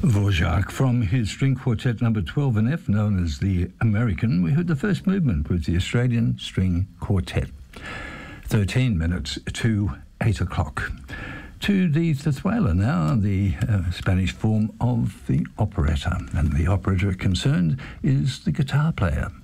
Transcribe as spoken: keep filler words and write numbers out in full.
Dvorak from his string quartet number twelve in F, known as the American. We heard the first movement with the Australian String Quartet. thirteen minutes to eight o'clock. To the zarzuela now, the uh, Spanish form of the operetta. And the operetta concerned is the guitar player.